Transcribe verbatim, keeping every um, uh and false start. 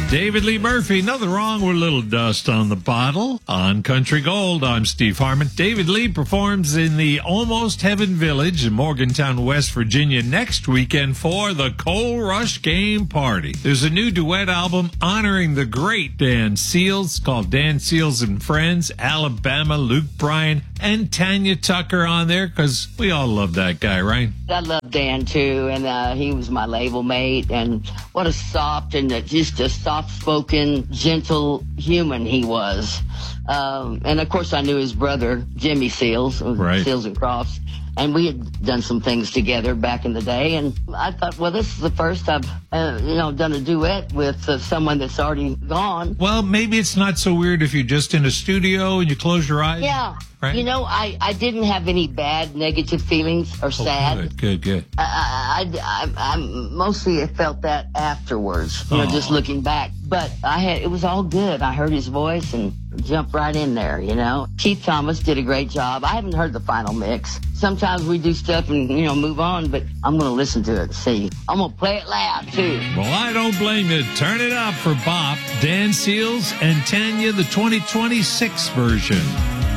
David Lee Murphy, nothing wrong with a little dust on the bottle. On Country Gold, I'm Steve Harmon. David Lee performs in the Almost Heaven Village in Morgantown, West Virginia next weekend for the Coal Rush Game Party. There's a new duet album honoring the great Dan Seals called Dan Seals and Friends, Alabama, Luke Bryan, and Tanya Tucker on there because we all love that guy, right? I love Dan too, and uh, he was my label mate, and what a soft and uh, just a soft-spoken, gentle human he was. Um, and of course, I knew his brother, Jimmy Seals, right. Seals and Crofts, and we had done some things together back in the day. And I thought, well, this is the first I've, uh, you know, done a duet with uh, someone that's already gone. Well, maybe it's not so weird if you're just in a studio and you close your eyes. Yeah. Right? You know, I, I didn't have any bad negative feelings or sad. Oh, good, good, good. I, I, I, I mostly felt that afterwards, you know, Oh. just looking back. But I had, it was all good. I heard his voice and jumped right in there, you know. Keith Thomas did a great job. I haven't heard the final mix. Sometimes we do stuff and, you know, move on, but I'm going to listen to it and see. I'm going to play it loud, too. Well, I don't blame you. Turn it up for Bop, Dan Seals, and Tanya, the twenty twenty-six version.